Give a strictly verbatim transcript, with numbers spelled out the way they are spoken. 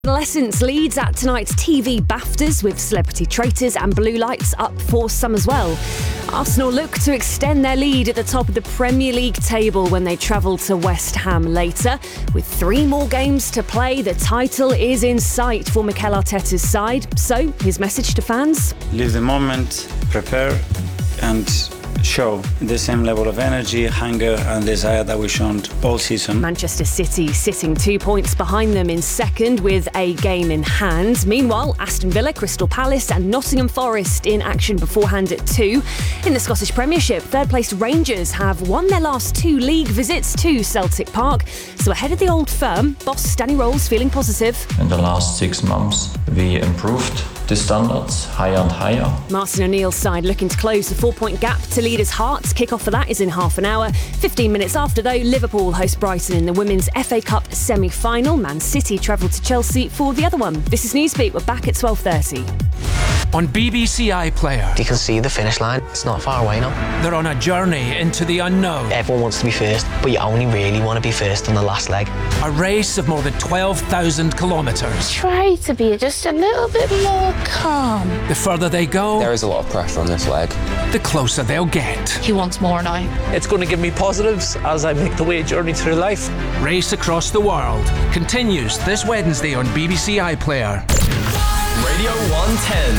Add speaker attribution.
Speaker 1: Adolescence leads at tonight's T V BAFTAs with Celebrity Traitors and Blue Lights up for some as well. Arsenal look to extend their lead at the top of the Premier League table when they travel to West Ham later. With three more games to play, the title is in sight for Mikel Arteta's side. So, his message to fans?
Speaker 2: Live the moment, prepare and show the same level of energy, hunger and desire that we've shown all season.
Speaker 1: Manchester City sitting two points behind them in second with a game in hand. Meanwhile, Aston Villa, Crystal Palace and Nottingham Forest in action beforehand at two. In the Scottish Premiership, third-placed Rangers have won their last two league visits to Celtic Park. So ahead of the Old Firm, boss Danny Rowles feeling positive.
Speaker 3: In the last six months, we improved the standards higher and higher.
Speaker 1: Martin O'Neill's side looking to close the four-point gap to leaders' Hearts. Kick-off for that is in half an hour. fifteen minutes after, though, Liverpool host Brighton in the Women's F A Cup semi-final. Man City travel to Chelsea for the other one. This is Newsbeat. We're back at twelve thirty.
Speaker 4: On B B C iPlayer,
Speaker 5: you can see the finish line. It's not far away now.
Speaker 4: They're on a journey into the unknown.
Speaker 5: Everyone wants to be first, but you only really want to be first on the last leg.
Speaker 4: A race of more than twelve thousand kilometres.
Speaker 6: Try to be just a little bit more calm.
Speaker 4: The further they go,
Speaker 7: there is a lot of pressure on this leg.
Speaker 4: The closer they'll get.
Speaker 6: He wants more now.
Speaker 8: It's going to give me positives as I make the way journey through life.
Speaker 4: Race Across the World continues this Wednesday on B B C iPlayer.
Speaker 9: Radio one ten.